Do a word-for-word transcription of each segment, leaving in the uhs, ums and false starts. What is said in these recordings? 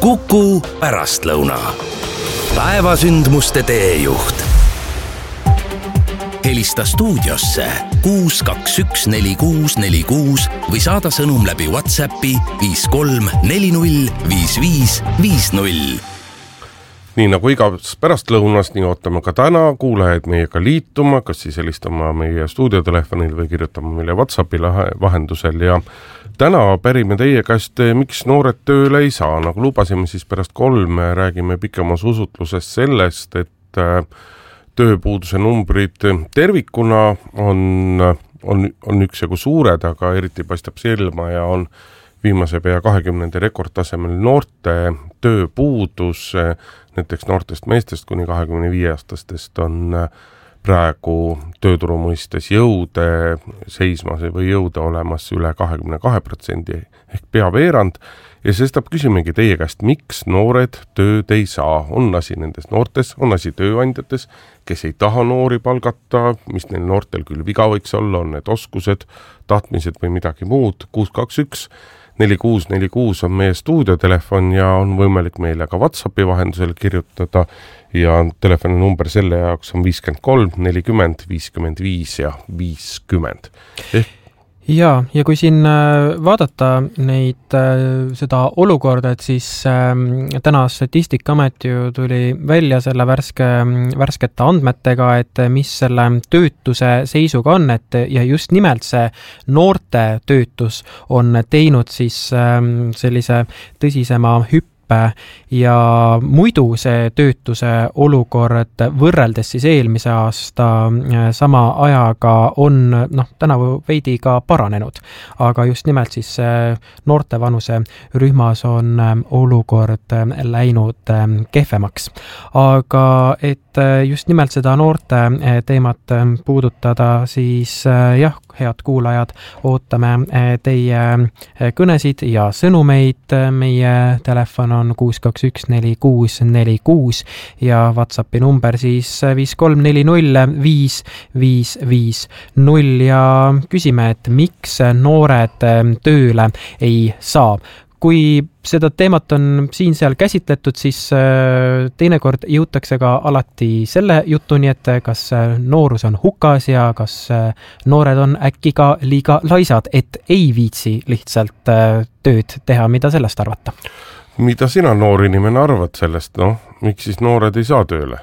Kuku pärastlõuna. Päevasündmuste teejuht. Helista stuudiosse kuus kaks üks neli kuus neli kuus või saada sõnum läbi WhatsAppi viis kolm neli null viis viis viis null. Nii nagu igas pärastlõunas, nii ootame ka täna kuulajaid meiega liituma, kas siis helistama meie stuudiotelefonil või kirjutama meile WhatsAppi vahendusel. Ja täna pärime teie käest, miks noored tööle ei saa. Nagu lubasime, siis pärast kolme räägime pikemas usutluses sellest, et tööpuuduse numbrid tervikuna on, on, on üksjagu suured, aga eriti paistab silma ja on viimase pea kahekümnenda rekordtasemel noorte tööpuudus, näiteks noortest meestest kuni kahekümne viie aastastest on praegu tööturu mõistes jõude seismas või jõude olemas üle kahekümne kahe protsendi ehk pea veerand. Ja sestap küsimegi teie käest, miks noored tööd ei saa. On asi nendes noortes, on asi tööandjates, kes ei taha noori palgata, mis neil noortel küll viga võiks olla, on need oskused, tahtmised või midagi muud. kuus kaks üks neli kuus neli kuus on meie stuudiotelefon ja on võimalik meile ka WhatsAppi vahendusel kirjutada ja telefoni number selle jaoks on viiskümmend kolm nelikümmend viiskümmend viis ja viiskümmend. Ehk Ja, ja kui siin vaadata neid, seda olukorda, et siis täna Statistikaamet ju tuli välja selle värske, värskete andmetega, et mis selle töötuse seisuga on, et ja just nimelt see noorte töötus on teinud siis sellise tõsisema hüppe ja muidu see töötuse olukord võrreldes siis eelmise aasta sama ajaga on noh, tänavu veidi ka paranenud, aga just nimelt siis noorte vanuse rühmas on olukord läinud kehvemaks. Aga et just nimelt seda noorte teemat puudutada, siis jah, head kuulajad, ootame teie kõnesid ja sõnumeid. Meie telefon on kuus kaks üks neli kuus neli kuus ja WhatsAppi number siis viis kolm neli null viis viis viis null ja küsime, et miks noored tööle ei saa. Kui seda teemat on siin seal käsitletud, siis teinekord jõutakse ka alati selle jutuni, et kas noorus on hukas ja kas noored on äkki ka liiga laisad, et ei viitsi lihtsalt tööd teha. Mida sellest arvata? Mida sina noor inimene arvad sellest? No, miks siis noored ei saa tööle?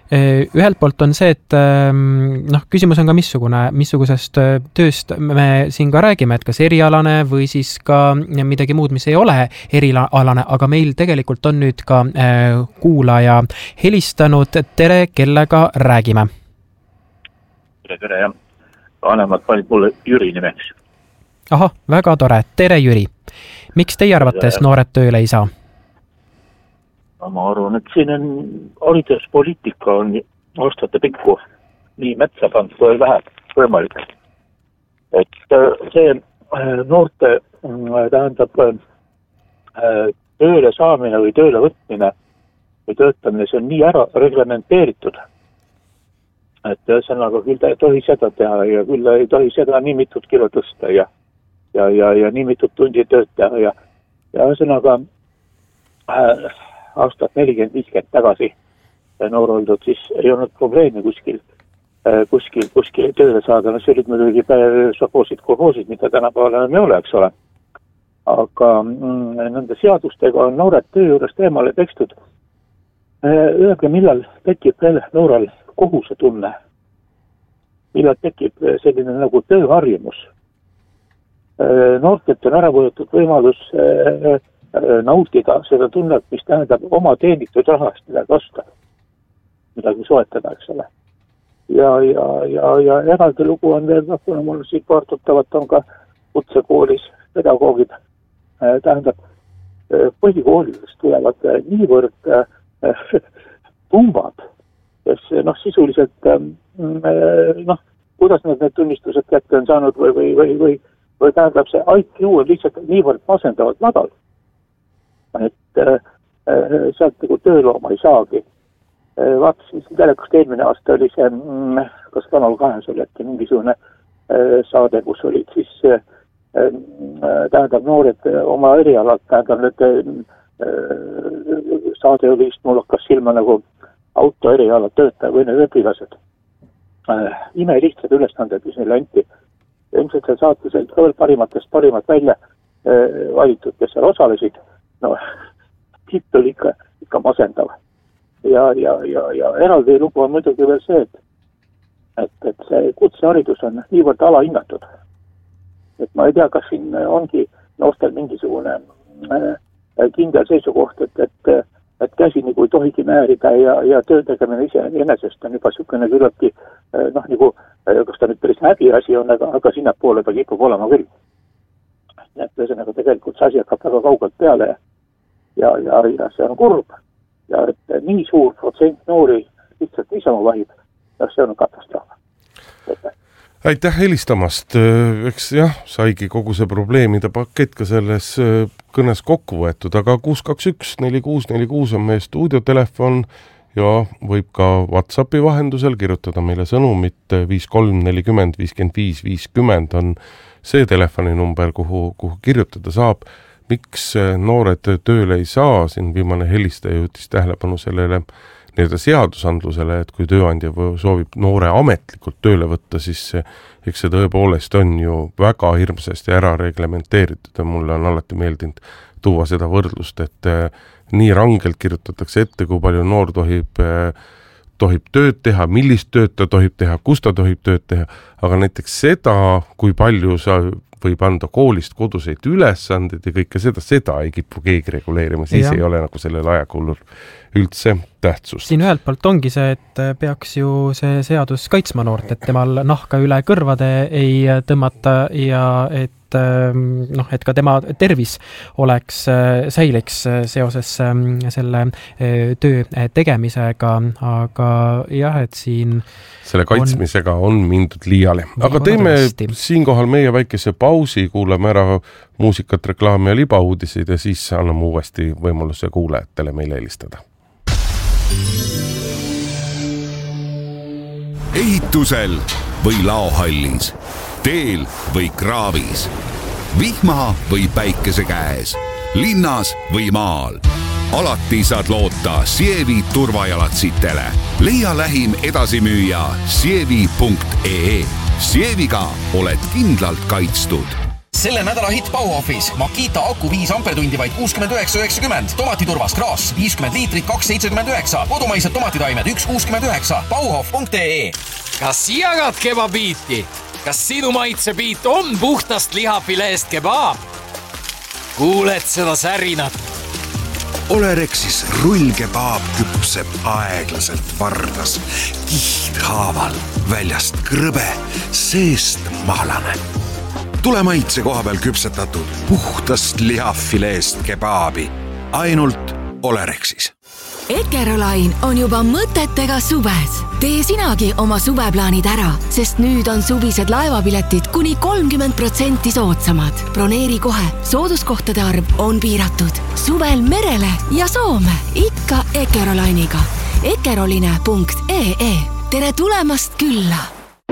Ühelt poolt on see, et noh, küsimus on ka missugune, missugusest tööst me siin ka räägime, et kas erialane või siis ka midagi muud, mis ei ole erialane, aga meil tegelikult on nüüd ka kuulaja helistanud. Tere, kellega räägime? Tere, tere, jah. Vanemad panid mulle Jüri nimeks. Aha, väga tore. Tere, Jüri. Miks teie arvates noored tööle ei saa? Ma arvan, et siin on hariduspoliitika on aastate pikku nii metsa pannud kui vähe võimalik. Et see noorte tähendab tööle saamine või tööle võtmine või töötamine, see on nii ära reglementeeritud. Et ühesõnaga küll ei tohi seda teha ja küll ei tohi seda nii mitut kilo tõsta ja, ja, ja, ja nii mitut tundi tööd teha ja, ja ühesõnaga äh, aastat nelikümmend viiskümmend tagasi noor oldud, siis ei olnud probleemi kuskil, kuskil, kuskil tööle saada. No see olid muidugi sopoosid, kohoosid, mida tänapäeval ei ole, eks ole. Aga mm, nende seadustega on noored töö juurest eemale pekstud. Öelge, millal tekib veel nooral kohuse tunne? Millal tekib selline nagu tööharjumus? Noortelt on ära võetud võimalus nautida seda tunnet, mis tähendab oma teenitud rahast midagi osta, midagi soetada, eks ole. Ja, ja, ja, ja eraldi lugu on veel, kuna mul siit paartuttavat on ka kutsekoolis pedagoogid, tähendab, põhikoolidest tulevad niivõrd pumbad, kes noh, sisuliselt noh, kuidas nad need tunnistused kätte on saanud või, või, või, või, või tähendab see I Q on lihtsalt niivõrd masendavalt madal, et äh, sealt nagu töölooma ei saagi. Äh, vaatasin telekast eelmine aasta oli see, mm, kas Kanal kahes oli äkki mingisugune äh, saade, kus olid siis äh, tähendab noored oma erialad, tähendab need saade oli just mul hakkas silma nagu auto eriala töötaja või need õpilased. Ime lihtsad ülestanded, mis neile anti. Ilmselt seal saates olid ka veel parimatest parimat välja valitud, kes seal osalesid. No, tipp oli ikka, ikka masendav. Ja, ja, ja, ja eraldi lugu on muidugi veel see, et, et, et see kutseharidus on niivõrd alahinnatud. Et ma ei tea, kas siin ongi noortel mingisugune kindel seisukoht, et, et, et käsi nagu ei tohigi määrida ja, ja töö tegemine ise enesest on juba sükene küllapki, noh, nagu, kas ta nüüd päris häbi asi on, aga, aga sinnapoole ta kipub olema küll. Et ühesõnaga tegelikult see asi hakkab väga kaugelt peale ja, ja, ja, ja see on kurb. Ja et nii suur protsent noori lihtsalt niisama vahib, ja see on katastroof. Aitäh helistamast. Eks jah, saigi kogu see probleemide pakett ka selles kõnes kokku võetud, aga kuus kaks üks neli kuus neli kuus on meie stuudiotelefon ja võib ka WhatsAppi vahendusel kirjutada meile sõnumit viis kolm nelikümmend viiskümmend viis viiskümmend on see telefoninumber, kuhu, kuhu kirjutada saab. Miks noored tööle ei saa, siin viimane helistaja jõutis tähelepanu sellele nii-öelda seadusandlusele, et kui tööandja soovib noore ametlikult tööle võtta, siis eks see tõepoolest on ju väga hirmsasti ära reglementeeritud ja mulle on alati meeldinud tuua seda võrdlust, et nii rangelt kirjutatakse ette, kui palju noor tohib, tohib tööd teha, millist tööd ta tohib teha, kus ta tohib tööd teha, aga näiteks seda, kui palju sa võib anda koolist koduseid ülesandeid ja kõike seda, seda ei kipu keegi reguleerima, siis ja. Ei ole nagu sellel ajakullul üldse tähtsust. Siin ühelt poolt ongi see, et peaks ju see seadus kaitsma noort, et temal nahka üle kõrvade ei tõmmata ja et noh, et ka tema tervis oleks, säiliks seoses selle töö tegemisega, aga jah, et siin selle kaitsmisega on, on mindud liiale. Aga teeme siinkohal meie väikese pausi, kuulame ära muusikat, reklaami ja libauudiseid ja siis anname uuesti võimaluse kuulajatele meile helistada. Ehitusel või laohallis, teel või kraavis, vihma või päikese käes, linnas või maal. Alati saad loota Sievi turvajalatsitele. Leia lähim edasimüüja sievi punkt ee. Sieviga oled kindlalt kaitstud. Selle nädala hit Bauhofis Makita aku viis ampertundi vaid kuuskümmend üheksa üheksakümmend, tomatiturvas kraas viiskümmend liitrit kaks seitsekümmend üheksa, kodumaised tomatitaimed üks kuuskümmend üheksa, bauhof punkt ee. Kas jagad kebabiiti? Kas sinu maitsebiit on puhtast lihafileest kebaab? Kuuled seda särinat? Olerexis rullkebaab küpseb aeglaselt vardas, kihthaaval, väljast krõbe, seest mahlane. Tule maitse koha peal küpsetatud puhtast lihafileest kebaabi, ainult Olerexis. Ekerolain on juba mõtetega suves. Tee sinagi oma suveplaanid ära, sest nüüd on suvised laevapiletid kuni kolmkümmend protsenti soodsamad. Broneeri kohe, sooduskohtade arv on piiratud. Suvel merele ja Soome, ikka Ekerolainiga. ekeroline punkt ee. Tere tulemast külla!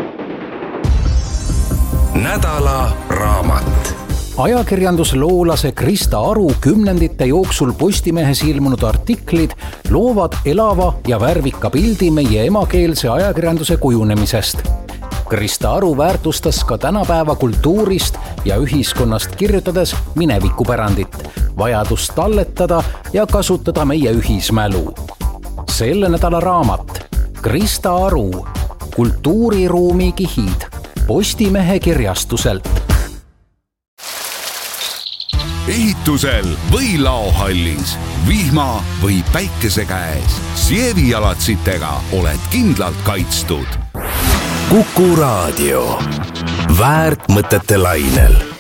Nädala raamat. Ajakirjandusloolase Krista Aru kümnendite jooksul Postimehes ilmunud artiklid loovad elava ja värvika pildi meie emakeelse ajakirjanduse kujunemisest. Krista Aru väärtustas ka tänapäeva kultuurist ja ühiskonnast kirjutades minevikupärandit, vajadust talletada ja kasutada meie ühismälu. Selle nädala raamat Krista Aru, kultuuriruumi kihid, Postimehe kirjastuselt. Ehitusel või laohallis, vihma või päikese käes, Sievi jalatsitega oled kindlalt kaitstud. Kuku Raadio. Väärt mõtete lainel.